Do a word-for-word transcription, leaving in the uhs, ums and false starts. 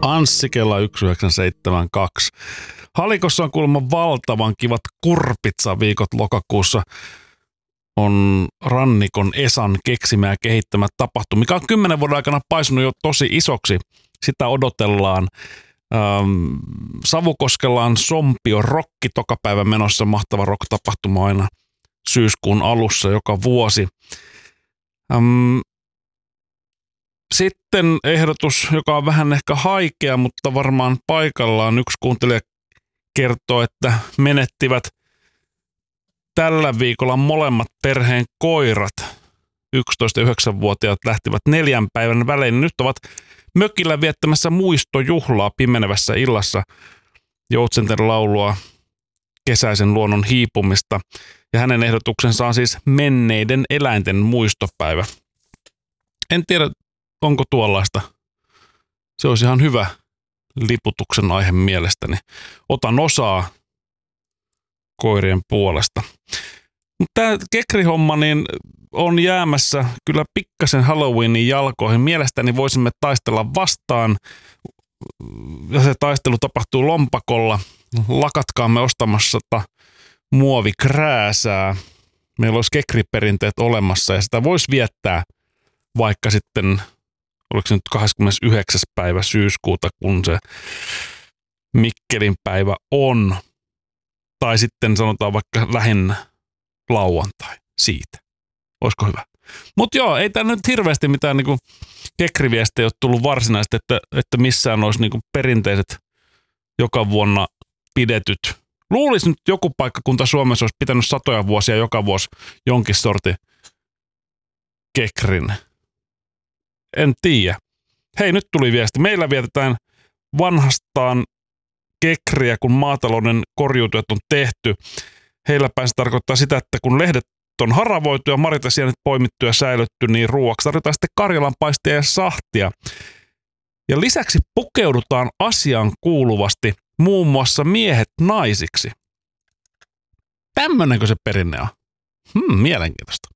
Anssi Kela yksi yhdeksän seitsemän kaksi. Halikossa on kuulemma valtavan kivat kurpitsaviikot lokakuussa. On Rannikon Esan keksimä ja kehittämä tapahtuma, mikä on kymmenen vuoden aikana paisunut jo tosi isoksi. Sitä odotellaan. Ähm, Savukoskella on Sompio Rokki toka päivä menossa. Mahtava rock-tapahtuma aina syyskuun alussa joka vuosi. Ähm, Sitten ehdotus, joka on vähän ehkä haikea, mutta varmaan paikallaan. Yksi kuuntelija kertoo, että menettivät tällä viikolla molemmat perheen koirat. yksitoista- ja yhdeksänvuotiaat lähtivät neljän päivän välein. Nyt ovat mökillä viettämässä muistojuhlaa pimenevässä illassa. Joutsenten laulua kesäisen luonnon hiipumista. Ja hänen ehdotuksensa on siis menneiden eläinten muistopäivä. En tiedä, onko tuollaista. Se olisi ihan hyvä liputuksen aihe mielestäni. Otan osaa koirien puolesta. Mutta tämä kekrihomma niin on jäämässä kyllä pikkasen Halloweenin jalkoihin. Mielestäni voisimme taistella vastaan. Ja se taistelu tapahtuu lompakolla. Lakatkaamme ostamassa muovikrääsää. Meillä olisi kekriperinteet olemassa ja sitä voisi viettää vaikka sitten, oliko se nyt kahdeskymmenesyhdeksäs päivä syyskuuta, kun se Mikkelin päivä on. Tai sitten sanotaan vaikka lähinnä lauantai siitä. Olisiko hyvä? Mutta joo, ei tämä nyt hirveästi mitään niinku kekriviestejä ole tullut varsinaisesti, että, että missään olisi niinku perinteiset joka vuonna pidetyt. Luulisi nyt joku paikkakunta Suomessa olisi pitänyt satoja vuosia joka vuosi jonkin sortin kekrin. En tiedä. Hei, nyt tuli viesti. Meillä vietetään vanhastaan kekriä, kun maatalouden korjuutyöt on tehty. Heillä päin se tarkoittaa sitä, että kun lehdet on haravoitu ja marjat ja sienet poimittu ja säilytty, niin ruuaksi tarvitaan sitten karjalanpaistia ja sahtia. Ja lisäksi pukeudutaan asiaan kuuluvasti muun muassa miehet naisiksi. Tämmönenkö se perinne on? Hmm, mielenkiintoista.